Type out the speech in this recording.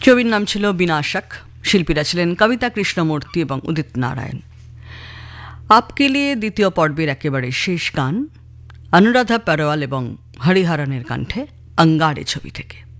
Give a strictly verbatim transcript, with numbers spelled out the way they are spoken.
ছবির নাম ছিল বিনাশক। শিল্পীরা ছিলেন কবিতা কৃষ্ণমূর্তি এবং উদিত নারায়ণ। আপকে লিয়ে দ্বিতীয় পর্বের একেবারে শেষ গান অনুরাধা পরওয়াল এবং হরিহরনের কণ্ঠে অঙ্গারে ছবি থেকে।